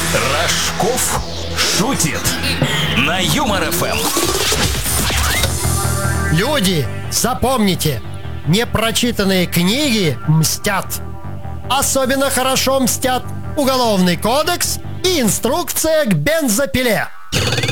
Рожков шутит на Юмор ФМ. Люди, запомните, непрочитанные книги мстят. Особенно хорошо мстят Уголовный кодекс и инструкция к бензопиле.